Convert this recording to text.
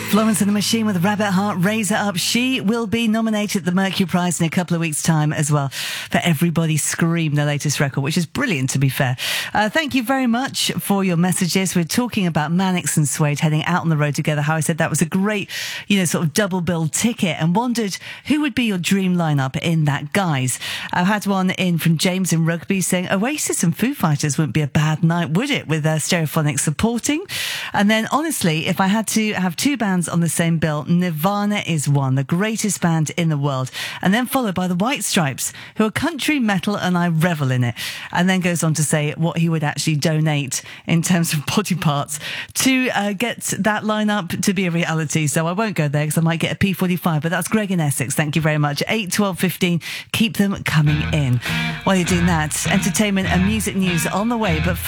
Florence and the Machine with Rabbit Heart, Raise It Up. She will be nominated at the Mercury Prize in a couple of weeks' time as well for Everybody Scream, their latest record, which is brilliant, to be fair. Thank you very much for your messages. We're talking about Mannix and Suede heading out on the road together. How I said that was a great, sort of double bill ticket, and wondered who would be your dream lineup in that, guys. I've had one in from James in Rugby saying Oasis and Foo Fighters wouldn't be a bad night, would it, with Stereophonics supporting? And then, honestly, if I had to have two bands on the same bill, Nirvana is one, the greatest band in the world, and then followed by the White Stripes, who are country metal and I revel in it. And then goes on to say what he would actually donate in terms of body parts to get that lineup to be a reality. So I won't go there because I might get a P45, but that's Greg in Essex. Thank you very much. 8, 12, 15. Keep them coming in. While you're doing that, entertainment and music news on the way, but first,